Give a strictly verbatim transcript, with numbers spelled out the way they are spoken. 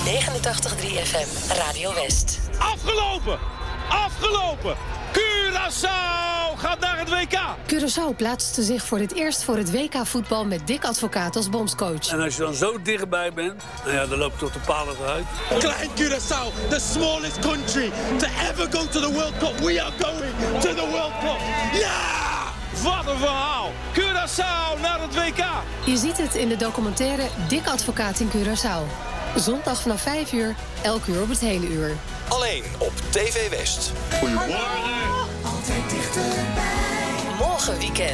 negenentachtig komma drie F M, Radio West. Afgelopen! Afgelopen! Curaçao gaat naar het W K! Curaçao plaatste zich voor het eerst voor het W K-voetbal met Dick Advocaat als bondscoach. En als je dan zo dichtbij bent, nou ja, dan loop je tot de palen eruit. Klein Curaçao, the smallest country to ever go to the World Cup. We are going to the World Cup. Ja! Yeah! Wat een verhaal! Curaçao naar het W K! Je ziet het in de documentaire Dick Advocaat in Curaçao. Zondag vanaf vijf uur, elk uur op het hele uur. Alleen op T V West. Goedemorgen! Morgen weekend.